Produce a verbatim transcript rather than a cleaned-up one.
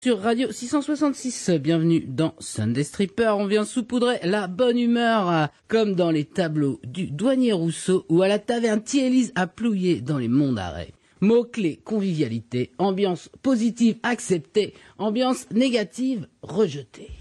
Sur Radio six cent soixante-six, bienvenue dans Sunday Stripper. On vient saupoudrer la bonne humeur, comme dans les tableaux du douanier Rousseau ou à la taverne Thiélise à Plouillé dans les monts d'Arrêt. Mots-clés, convivialité, ambiance positive acceptée, ambiance négative rejetée.